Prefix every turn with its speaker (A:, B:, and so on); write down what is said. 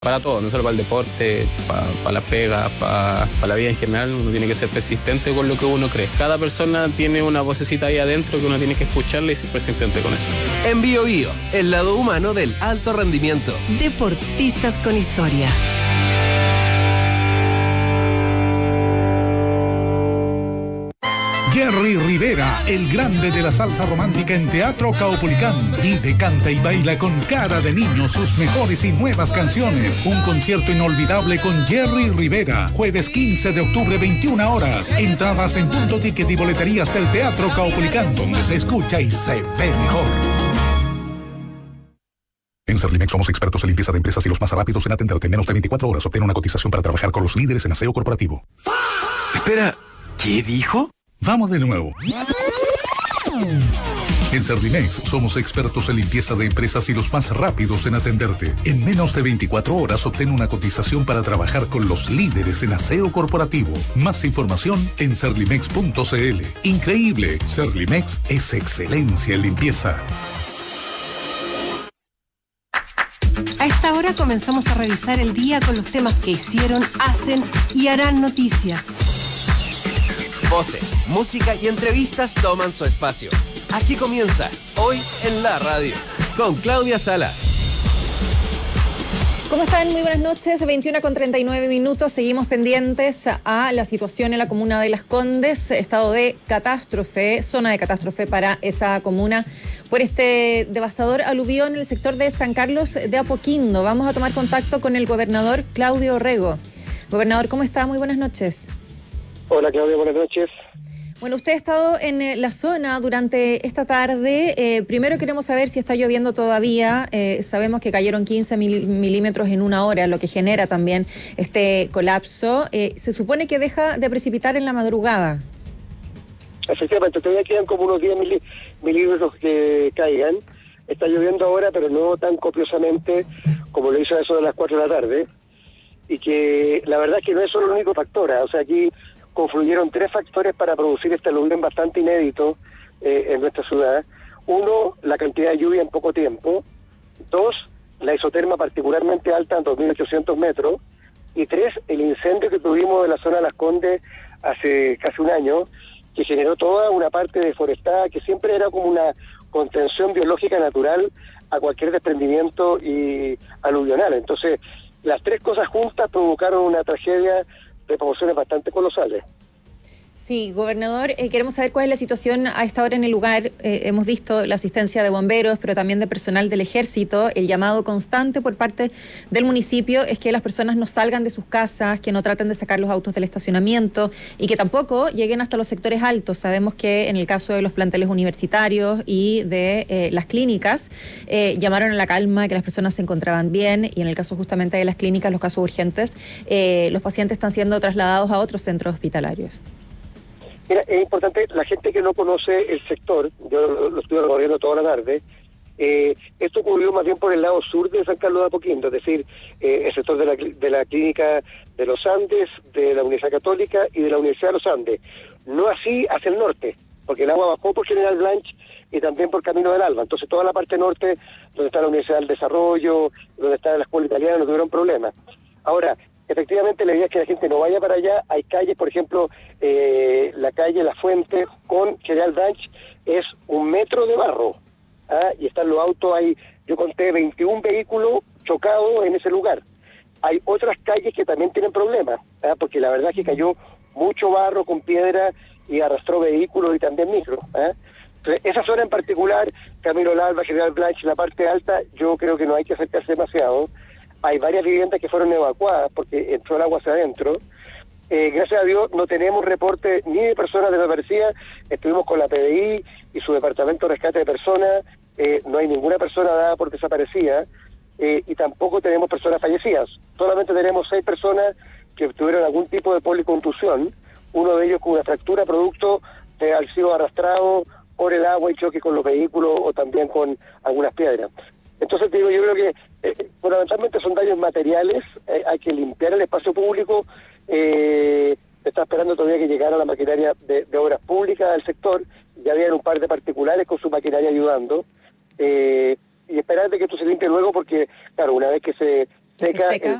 A: Para todo, no solo para el deporte, para la pega, para la vida en general. Uno tiene que ser persistente con lo que uno cree. Cada persona tiene una vocecita ahí adentro que uno tiene que escucharla y ser persistente con eso.
B: En Bio Bio, el lado humano del alto rendimiento.
C: Deportistas con historia.
D: Jerry Rivera, el grande de la salsa romántica en Teatro Caupolicán. Vive, canta y baila con cara de niño sus mejores y nuevas canciones. Un concierto inolvidable con Jerry Rivera. Jueves 15 de octubre, 21 horas. Entradas en Punto Ticket y boleterías del Teatro Caupolicán, donde se escucha y se ve mejor. En Serlimex somos expertos en limpieza de empresas y los más rápidos en atenderte. En menos de 24 horas obtén una cotización para trabajar con los líderes en aseo corporativo.
B: Espera, ¿qué dijo?
D: Vamos de nuevo. En Serlimex somos expertos en limpieza de empresas y los más rápidos en atenderte. En menos de 24 horas obtén una cotización para trabajar con los líderes en aseo corporativo. Más información en serlimex.cl. Increíble, Serlimex es excelencia en limpieza.
C: A esta hora comenzamos a revisar el día con los temas que hicieron, hacen y harán noticia.
B: Voces, música y entrevistas toman su espacio. Aquí comienza, hoy en la radio, con Claudia Salas.
E: ¿Cómo están? Muy buenas noches, 21:39. Seguimos pendientes a la situación en la comuna de Las Condes, estado de catástrofe, zona de catástrofe para esa comuna por este devastador aluvión en el sector de San Carlos de Apoquindo. Vamos a tomar contacto con el gobernador Claudio Rego. Gobernador, ¿cómo está? Muy buenas noches.
F: Hola Claudia, buenas noches.
E: Bueno, usted ha estado en la zona durante esta tarde. Primero queremos saber si está lloviendo todavía. Sabemos que cayeron 15 milímetros en una hora, lo que genera también este colapso. Se supone que deja de precipitar en la madrugada.
F: Efectivamente, todavía quedan como unos 10 milímetros que caigan. Está lloviendo ahora, pero no tan copiosamente como lo hizo a eso de las 4 de la tarde. Y que la verdad es que no es solo el único factor. O sea, aquí confluyeron 3 factores para producir este aluvión bastante inédito en nuestra ciudad. 1, la cantidad de lluvia en poco tiempo. 2, la isoterma particularmente alta en 2.800 metros. Y 3, el incendio que tuvimos en la zona de Las Condes hace casi un año, que generó toda una parte deforestada que siempre era como una contención biológica natural a cualquier desprendimiento y aluvional. Entonces, las 3 cosas juntas provocaron una tragedia de proporciones bastante colosales.
E: Sí, gobernador, queremos saber cuál es la situación a esta hora en el lugar. Hemos visto la asistencia de bomberos, pero también de personal del ejército. El llamado constante por parte del municipio es que las personas no salgan de sus casas, que no traten de sacar los autos del estacionamiento y que tampoco lleguen hasta los sectores altos. Sabemos que en el caso de los planteles universitarios y de las clínicas, llamaron a la calma, que las personas se encontraban bien, y en el caso justamente de las clínicas, los casos urgentes, los pacientes están siendo trasladados a otros centros hospitalarios.
F: Mira, es importante, la gente que no conoce el sector, yo lo estuve recorriendo toda la tarde, esto ocurrió más bien por el lado sur de San Carlos de Apoquindo, es decir, el sector de la clínica de los Andes, de la Universidad Católica y de la Universidad de los Andes. No así hacia el norte, porque el agua bajó por General Blanch y también por Camino del Alba. Entonces toda la parte norte, donde está la Universidad del Desarrollo, donde está la Escuela Italiana, no tuvieron problemas. Ahora, efectivamente, la idea es que la gente no vaya para allá. Hay calles, por ejemplo, la calle La Fuente con General Branch es 1 metro de barro. Y están los autos ahí. Yo conté 21 vehículos chocados en ese lugar. Hay otras calles que también tienen problemas, porque la verdad es que cayó mucho barro con piedra y arrastró vehículos y también micros. Entonces, esa zona en particular, Camino del Alba, General Branch, la parte alta, yo creo que no hay que acercarse demasiado. Hay varias viviendas que fueron evacuadas porque entró el agua hacia adentro. Gracias a Dios no tenemos reporte ni de personas desaparecidas. Estuvimos con la PDI y su departamento de rescate de personas. No hay ninguna persona dada por desaparecida y tampoco tenemos personas fallecidas. Solamente tenemos 6 personas que tuvieron algún tipo de policontusión. Uno de ellos con una fractura producto de haber sido arrastrado por el agua y choque con los vehículos o también con algunas piedras. Entonces, digo, yo creo que fundamentalmente son daños materiales. Hay que limpiar el espacio público. Está esperando todavía que llegara la maquinaria de obras públicas del sector. Ya habían un par de particulares con su maquinaria ayudando. Y esperar de que esto se limpie luego porque, claro, una vez que se
E: se seca.